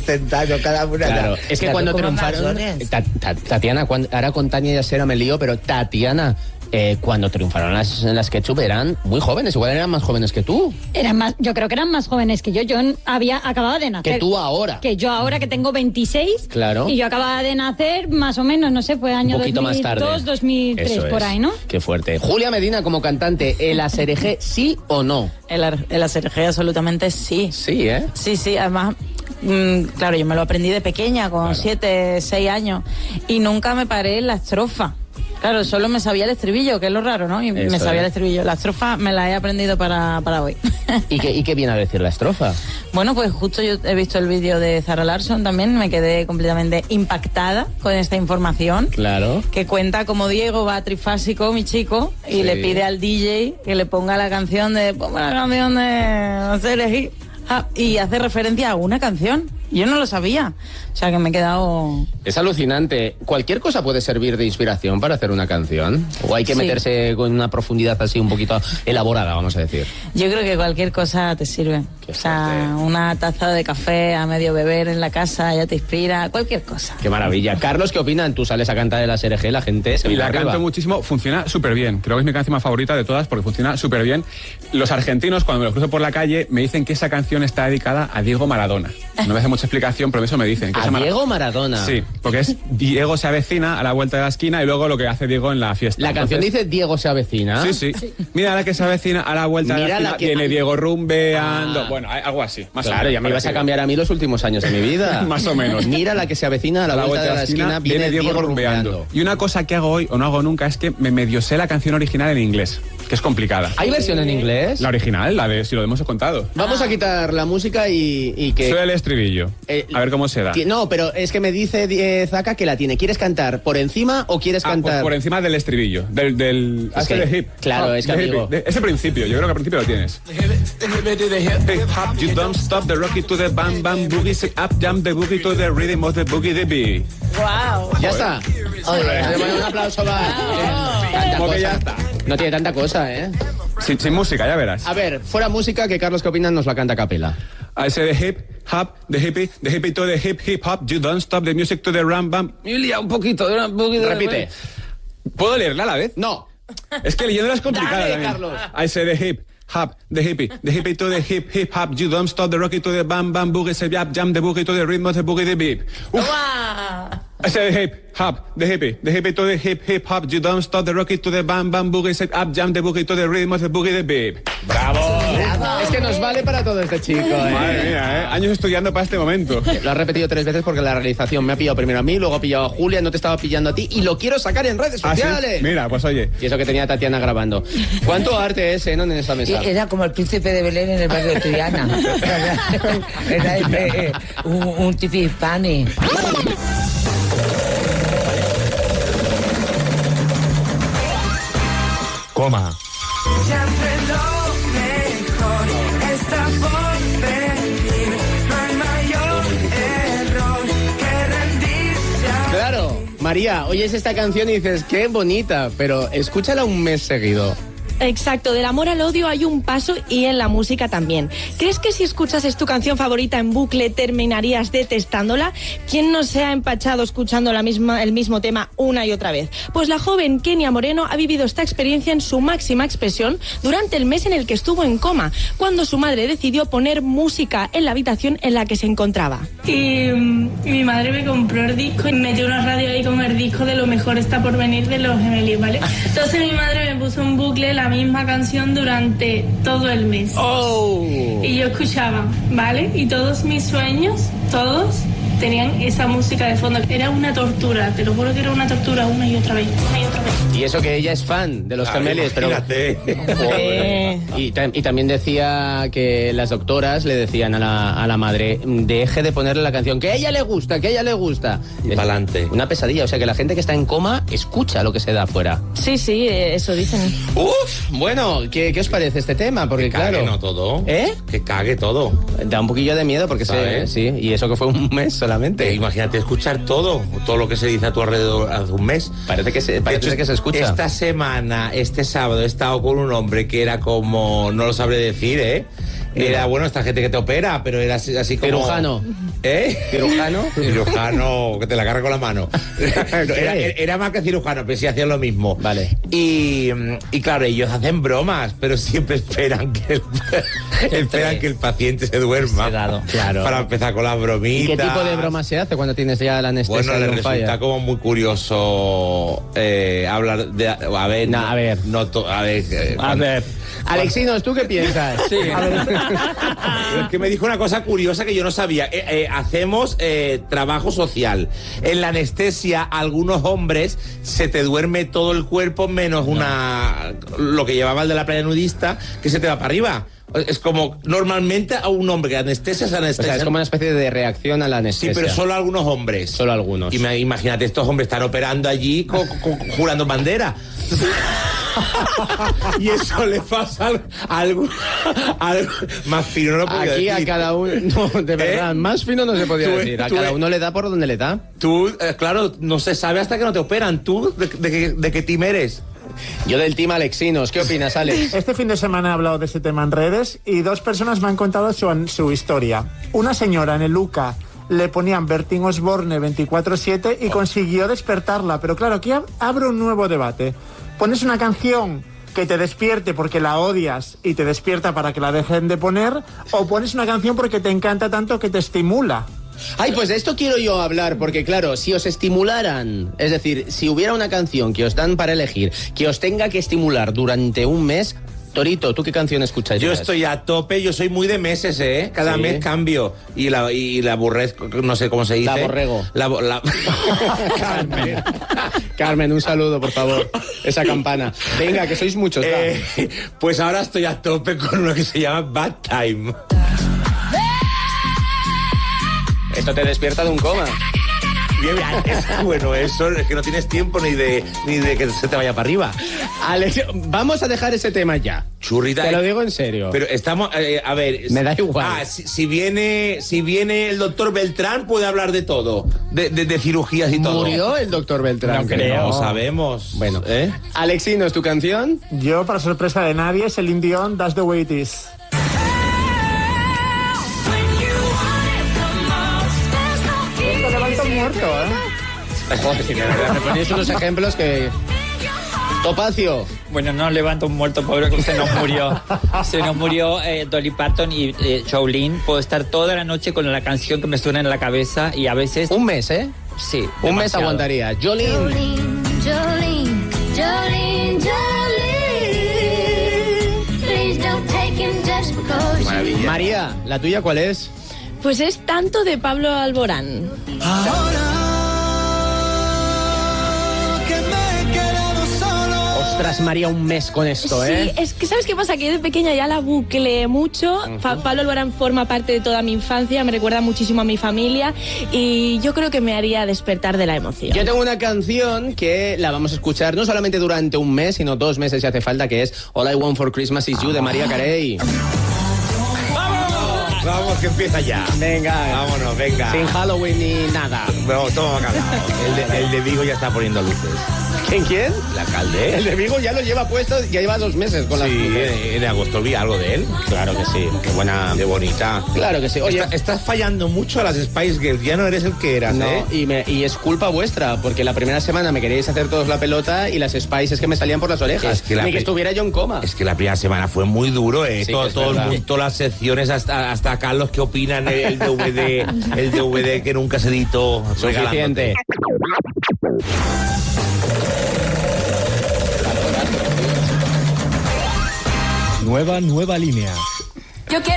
sentado cada una. Claro, es que cuando triunfaron... Tatiana, ahora con Tania ya será me lío, pero Tatiana... cuando triunfaron en las Ketchup eran muy jóvenes, igual eran más jóvenes que tú. Yo creo que eran más jóvenes que yo. Yo acababa de nacer. Que tú ahora. Que yo ahora que tengo 26. Claro. Y yo acababa de nacer más o menos, no sé, fue año 2002, 2003, Eso por ahí, ¿no? Qué fuerte. Julia Medina como cantante, ¿el Aserejé sí o no? El Aserejé absolutamente sí. Sí, ¿eh? Sí, además... claro, yo me lo aprendí de pequeña, con 7, 6 años, y nunca me paré en la estrofa. Claro, solo me sabía el estribillo, que es lo raro, ¿no? Y eso me sabía el estribillo. La estrofa me la he aprendido para hoy. ¿Y qué viene a decir la estrofa? Bueno, pues justo yo he visto el vídeo de Zara Larsson también, me quedé completamente impactada con esta información. Claro. Que cuenta cómo Diego va trifásico, mi chico, y le pide al DJ que le ponga la canción de Hacer Hip Hop, y hace referencia a una canción. Yo no lo sabía, o sea que me he quedado... Es alucinante. ¿Cualquier cosa puede servir de inspiración para hacer una canción? ¿O hay que meterse con una profundidad así un poquito elaborada, vamos a decir? Yo creo que cualquier cosa te sirve. O sea, una taza de café a medio beber en la casa ya te inspira, cualquier cosa. Qué maravilla. Carlos, ¿qué opinan? Tú sales a cantar el Aserejé, la gente se viene arriba. La canto muchísimo, funciona súper bien. Creo que es mi canción más favorita de todas porque funciona súper bien. Los argentinos, cuando me los cruzo por la calle, me dicen que esa canción está dedicada a Diego Maradona. No me hace mucha explicación, pero eso me dicen. Que ¿A Diego Maradona? Sí, porque es Diego se avecina a la vuelta de la esquina y luego lo que hace Diego en la fiesta. ¿La canción dice Diego se avecina? Sí. Mira la que se avecina a la vuelta de la esquina, viene Diego rumbeando. Bueno, algo así. Claro, ya me ibas a cambiar a mí los últimos años de mi vida. Más o menos. Mira la que se avecina a la vuelta de la esquina, viene Diego rumbeando. Y una cosa que hago hoy, o no hago nunca, es que me medio sé la canción original en inglés, que es complicada. ¿Hay versión en inglés? La original, la de Si lo hemos contado. Vamos a quitar la música y que... Soy el estribillo. A ver cómo se da. No, pero es que me dice Zaka que la tiene. ¿Quieres cantar por encima o quieres cantar...? Pues por encima del estribillo, del es que, de hip. Claro, es que amigo... Ese principio, yo creo que al principio lo tienes. Hip hop, you don't stop the rocky to the bam bam boogie, sit up, jump the boogie to the rhythm of the boogie the beat. Wow. Ya está. Un aplauso más. Como que ya está. No tiene tanta cosa, ¿eh? Sin música, ya verás. A ver, fuera música, que Carlos, ¿qué opinan? Nos la canta a capela. I say the hip hop, the hippie to the hip hop, you don't stop the music to the ram bam. Un poquito. Repite. ¿Puedo leerla a la vez? No. Es que leyéndola es complicada. Dale, también. Carlos. I say the hip hop, the hippie to the hip hop, you don't stop the rocky to the bam bam boogie, say jam the boogie to the rhythm of the boogie the beat. I say the hip hop, the hippie to the hip hop, you don't stop the rocky to the bam bam boogie, say jam the boogie to the rhythm of the boogie the beat. ¡Bravo! Es que nos vale para todo este chico, ¿eh? Madre mía, años estudiando para este momento. Lo has repetido 3 veces porque la realización me ha pillado primero a mí, luego ha pillado a Julia, no te estaba pillando a ti y lo quiero sacar en redes sociales. ¿Sí? Mira, pues oye. Y eso que tenía Tatiana grabando. ¿Cuánto arte es, en esa mesa? Era como el príncipe de Belén en el barrio de Triana. Era un tipi hispani. Coma. Siempre lo mejor está por venir. No hay mayor error que rendirse. Claro, María, oyes esta canción y dices, qué bonita, pero escúchala un mes seguido. Exacto, del amor al odio hay un paso y en la música también. ¿Crees que si escuchases tu canción favorita en bucle terminarías detestándola? ¿Quién no se ha empachado escuchando el mismo tema una y otra vez? Pues la joven Kenia Moreno ha vivido esta experiencia en su máxima expresión durante el mes en el que estuvo en coma, cuando su madre decidió poner música en la habitación en la que se encontraba. Y mi madre me compró el disco y metió una radio ahí con el disco de Lo mejor está por venir de Los Gemelos, ¿vale? Entonces mi madre me puso en bucle la misma canción durante todo el mes. Oh. Y yo escuchaba, ¿vale? Y todos mis sueños, todos tenían esa música de fondo. Era una tortura, te lo juro que era una tortura una y otra vez. Y eso que ella es fan de Los Gemelos, pero... Y también decía que las doctoras le decían a la madre, deje de ponerle la canción, que a ella le gusta. Y pa'lante. Una pesadilla, o sea que la gente que está en coma escucha lo que se da afuera. Sí, eso dicen. Bueno, ¿qué os parece este tema? Porque que cague, claro... no todo. ¿Eh? Que cague todo. Da un poquillo de miedo porque sí, y eso que fue un mes solamente. Imagínate escuchar todo lo que se dice a tu alrededor hace un mes. Parece que se escucha. Esta semana, este sábado, he estado con un hombre que era como, no lo sabré decir, Era, bueno, esta gente que te opera, pero era así como... Cirujano. ¿Cirujano? Cirujano, que te la carga con la mano. Era más que cirujano, pero sí hacían lo mismo. Vale. Y claro, ellos hacen bromas, pero siempre esperan que el paciente se duerma. Claro. Para empezar con las bromitas. ¿Y qué tipo de broma se hace cuando tienes ya la anestesia? Bueno, les resulta como muy curioso hablar de... A ver. Alexinos, ¿tú qué piensas? Sí. Es que me dijo una cosa curiosa que yo no sabía. Hacemos trabajo social. En la anestesia, algunos hombres se te duerme todo el cuerpo menos lo que llevaba el de la playa nudista, que se te va para arriba. Es como, normalmente a un hombre que anestesia se anestesia. O sea, es como una especie de reacción a la anestesia. Sí, pero solo algunos hombres. Solo algunos. Imagínate, estos hombres están operando allí jurando bandera. Y eso le pasa algo más fino, no lo puedo aquí decir. A cada uno, no, de verdad, más fino no se podía decir. A cada uno le da por donde le da. Tú, claro, no se sabe hasta que no te operan. ¿Tú de qué team eres? Yo del team Alexinos. ¿Qué opinas, Alex? Este fin de semana he hablado de ese tema en redes y 2 personas me han contado su historia. Una señora en el UCA le ponían Bertín Osborne 24/7 y consiguió despertarla. Pero claro, aquí abre un nuevo debate. Pones una canción que te despierte porque la odias y te despierta para que la dejen de poner, o pones una canción porque te encanta tanto que te estimula. Ay, pues de esto quiero yo hablar, porque claro, si os estimularan, es decir, si hubiera una canción que os dan para elegir, que os tenga que estimular durante un mes... Torito, ¿tú qué canción escuchas? Yo estoy a tope, yo soy muy de meses, ¿eh? Cada mes cambio. Y la aborrezco, no sé cómo se dice. La borrego. Carmen. Carmen, un saludo, por favor. Esa campana. Venga, que sois muchos. Pues ahora estoy a tope con lo que se llama Bad Time. Esto te despierta de un coma. Es bueno eso, es que no tienes tiempo ni de que se te vaya para arriba. Alex, vamos a dejar ese tema ya. Churrita. Te lo digo en serio. Pero estamos, a ver. Me da igual. Si viene el doctor Beltrán, puede hablar de todo. De cirugías y todo. ¿Murió el doctor Beltrán? No creo. No sabemos. Bueno, Alexinos, ¿es tu canción? Yo, para sorpresa de nadie, es el Indión, That's the Way It Is. Muerto, Joder, de verdad, me ponéis unos ejemplos que... Topacio. Bueno, no levanto un muerto, pobre, que se nos murió. Se nos murió Dolly Parton y Jolene. Puedo estar toda la noche con la canción que me suena en la cabeza y a veces... Un mes, ¿eh? Sí. Un mes aguantaría. Jolene. Jolene, Jolene, Jolene. Please don't take him just because. Maravilla. María, ¿la tuya cuál es? Pues es Tanto de Pablo Alborán. Ostras, María, un mes con esto, ¿eh? Sí, es que ¿sabes qué pasa? Que yo de pequeña ya la bucleé mucho. Pablo Alborán forma parte de toda mi infancia, me recuerda muchísimo a mi familia y yo creo que me haría despertar de la emoción. Yo tengo una canción que la vamos a escuchar no solamente durante un mes, sino 2 meses si hace falta, que es All I Want for Christmas Is You de Mariah Carey. Vamos, que empieza ya. Venga. Vámonos, venga. Sin Halloween ni nada. Bueno, toma bacalao. El de Vigo ya está poniendo luces. ¿Quién? El alcalde. El de Vigo ya lo lleva puesto, ya lleva 2 meses con las luces. En agosto vi algo de él. Claro que sí. Qué buena. Qué bonita. Claro que sí. Oye, estás fallando mucho a las Spice Girls. Ya no eres el que eras, no, ¿eh? Y es culpa vuestra, porque la primera semana me queríais hacer todos la pelota y las Spice es que me salían por las orejas. Ni que estuviera yo en coma. Es que la primera semana fue muy duro, ¿eh? Sí, todo el mundo, todas las secciones, hasta Carlos que opinan el DVD que nunca se editó. Suficiente. Nueva línea. Yo quiero